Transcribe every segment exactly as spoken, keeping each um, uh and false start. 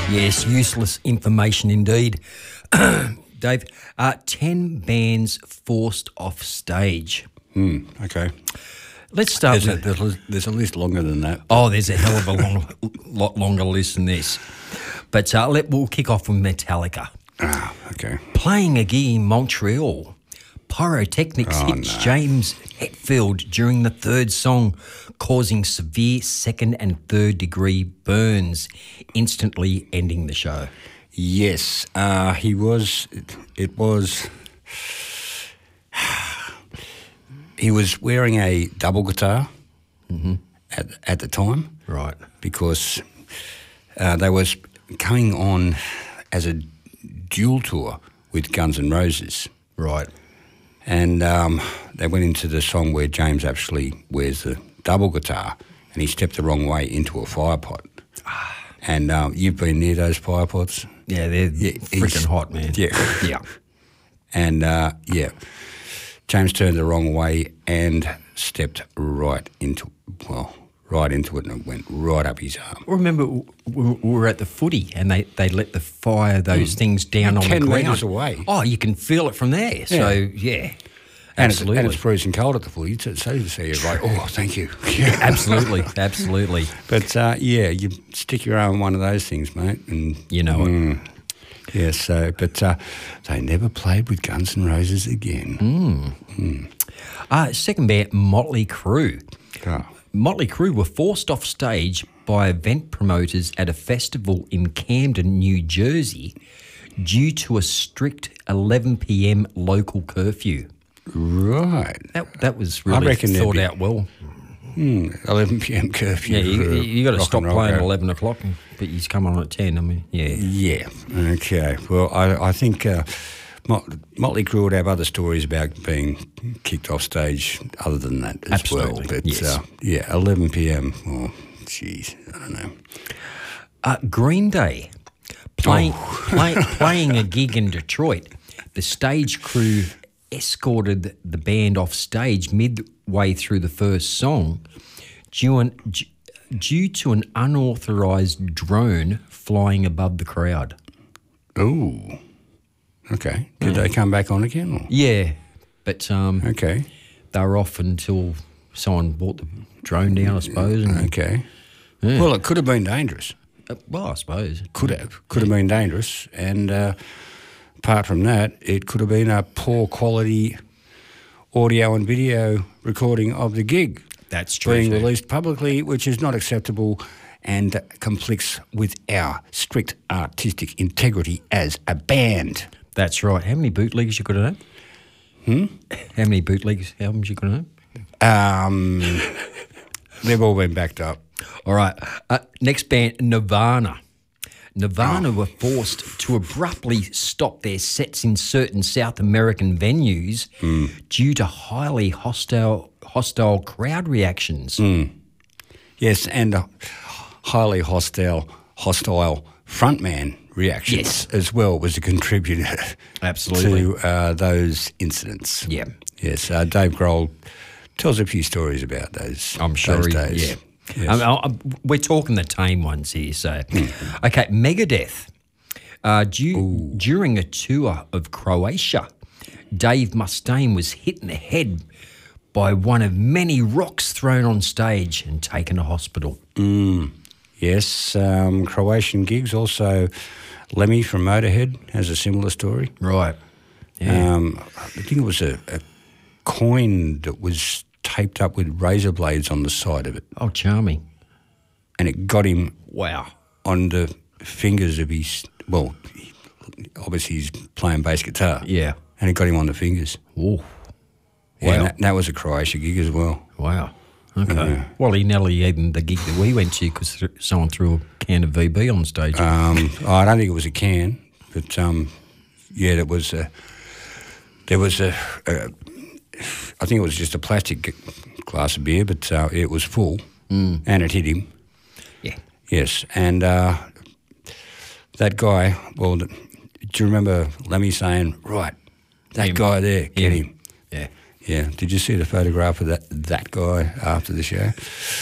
Yes, useless information indeed. Dave, uh, ten bands forced off stage. Hmm, okay. Let's start There's with... a, there's, a, there's a list longer than that. Oh, there's a hell of a long, lot longer list than this. But uh, let, we'll kick off with Metallica. Ah, okay. Playing a gig in Montreal, pyrotechnics Oh, hit no. James Hetfield during the third song, causing severe second and third degree burns, instantly ending the show. Yes, uh, he was, it, it was, he was wearing a double guitar Mm-hmm. at, at the time. Right. Because uh, they was coming on as a dual tour with Guns N' Roses. Right. And um, they went into the song where James actually wears the double guitar and he stepped the wrong way into a fire pot. And um, you've been near those fire pots? Yeah, they're Yeah, freaking he's- hot, man. Yeah. Yeah. And, uh, yeah, James turned the wrong way and stepped right into, well, right into it, and it went right up his arm. I remember we we were at the footy and they, they let the fire those things down on ten the ground. metres away. Oh, you can feel it from there. So, yeah, And it's, absolutely. and it's freezing cold at the footy, so so you see it like, oh, thank you. Yeah. absolutely, absolutely. But, uh, yeah, you stick your arm in one of those things, mate, and... You know it. mm, yeah, so, but uh, they never played with Guns N' Roses again. Uh, second band, Motley Crue. Oh. Motley Crue were forced off stage by event promoters at a festival in Camden, New Jersey, due to a strict eleven p.m. local curfew. Right. That that was really reckon there'd thought be- out well. Hmm, eleven p.m. curfew. Yeah, you, for you got to rock stop and roll playing at go. eleven o'clock, but he's come on at ten. I mean, yeah. Yeah, okay. Well, I, I think uh, Mot- Motley Crue would have other stories about being kicked off stage other than that as Absolutely, well. But, yes. uh, yeah, eleven p.m. Oh, jeez, I don't know. Uh, Green Day, playing, Oh. play, playing a gig in Detroit. The stage crew escorted the band off stage midway through the first song due, an, due to an unauthorised drone flying above the crowd. Oh, okay. Did they come back on again? Or? Yeah, but um, Okay, they were off until someone brought the drone down, I suppose. And, okay. Yeah. Well, it could have been dangerous. uh, well, I suppose. Could have. Could have been dangerous. And uh, apart from that, it could have been a poor quality audio and video recording of the gig That's true. being too. released publicly, which is not acceptable and conflicts with our strict artistic integrity as a band. That's right. How many bootlegs you got to know? Hmm? How many bootlegs albums you got to know? Um, they've all been backed up. All right. Uh, next band, Nirvana. Nirvana were forced to abruptly stop their sets in certain South American venues due to highly hostile hostile crowd reactions. Yes, and a highly hostile, hostile frontman reactions Yes. as well was a contributor Absolutely. to uh, those incidents. Yeah. Yes, uh, Dave Grohl tells a few stories about those. I'm sure those he, days. yeah. Yes. Um, I- we're talking the tame ones here, so. Okay, Megadeth. Uh, du- during a tour of Croatia, Dave Mustaine was hit in the head by one of many rocks thrown on stage and taken to hospital. Yes, um, Croatian gigs. Also, Lemmy from Motorhead has a similar story. Right. Yeah. Um, I think it was a, a coin that was taped up with razor blades on the side of it, Oh, charming. and it got him Wow. on the fingers of his, well, obviously he's playing bass guitar. Yeah. And it got him on the fingers. Oh, Yeah, Wow. and that, that was a Croatia gig as well. wow. Okay. Well, he nearly even the gig that we went to because th- someone threw a can of V B on stage. Um, I don't think it was a can, but um, yeah, there was a, there was a, a, I think it was just a plastic g- glass of beer, but uh, it was full, mm. and it hit him. yeah. Yes, and uh, that guy, well, do you remember Lemmy saying, right, that Him. guy there, get Him. him. Yeah. Yeah, did you see the photograph of that that guy after the show?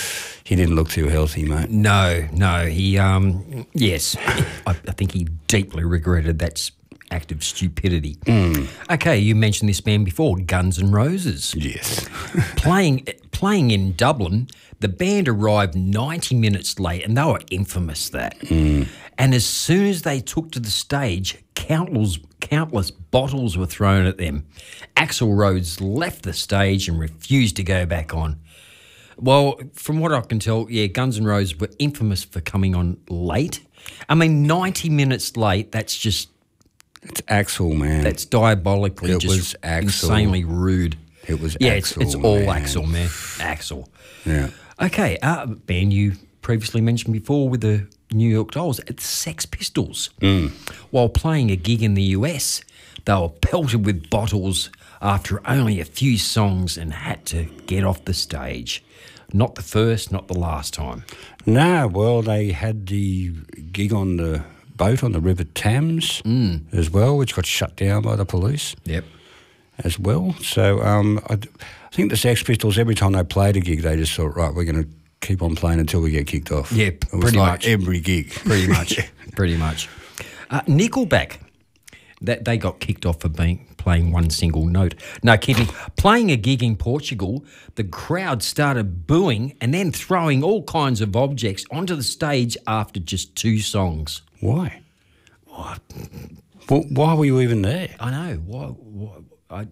he didn't look too healthy, mate. No, no. He, um, yes, I, I think he deeply regretted that s- act of stupidity. Mm. Okay, you mentioned this band before, Guns N' Roses. Yes. playing playing in Dublin, the band arrived ninety minutes late, and they were infamous that. Mm. And as soon as they took to the stage, countless countless bottles were thrown at them. Axl Rose left the stage and refused to go back on. Well, from what I can tell, yeah, Guns N' Roses were infamous for coming on late. I mean, ninety minutes late, that's just... It's Axl, man. That's diabolically It just was Axl. insanely rude. It was yeah, Axl, it's, it's all man. Axl, man. Axl. Yeah. Okay, uh, band you previously mentioned before with the New York Dolls, it's Sex Pistols. Mm. While playing a gig in the U S, they were pelted with bottles after only a few songs and had to get off the stage. Not the first, not the last time. No, well, they had the gig on the boat on the River Thames Mm. as well, which got shut down by the police Yep. as well. So um, I, d- I think the Sex Pistols, every time they played a gig, they just thought, right, we're going to keep on playing until we get kicked off. Yeah, it was pretty like much. every gig. Pretty much. Pretty much. Uh, Nickelback, that they got kicked off for being playing one single note. No kidding. Playing a gig in Portugal, the crowd started booing and then throwing all kinds of objects onto the stage after just two songs. Why? What? Well, why were you even there? I know. Why? why I,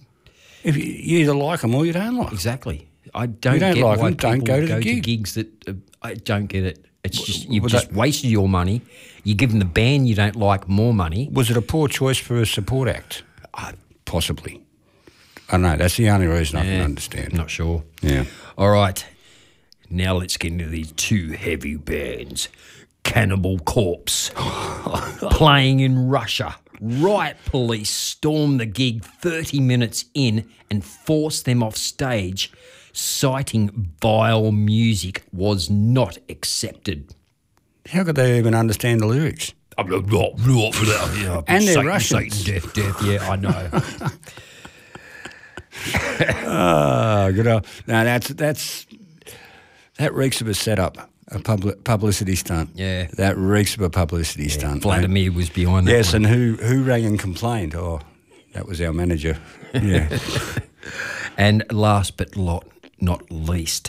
If you, you either like them or you don't like them. exactly. I don't, You don't get like why them, don't people go to the go gig. gigs that uh, I don't get it. It's just you've well, just that- wasted your money. You're giving the band you don't like more money. Was it a poor choice for a support act? Uh, possibly. I don't know. That's the only reason I can Yeah, understand. Not sure. Yeah. All right. Now let's get into these two heavy bands. Cannibal Corpse. Playing in Russia. Riot police stormed the gig thirty minutes in and forced them off stage, citing vile music was not accepted. How could they even understand the lyrics? And And they're Russians. Death, death, yeah, I know. Oh, good old. No, that's that's that reeks of a setup, a public publicity stunt. Yeah. that reeks of a publicity stunt. mate. Vladimir was behind that Yes, one. and who who rang and complained? Oh, that was our manager. Yeah. And last but lot, not least,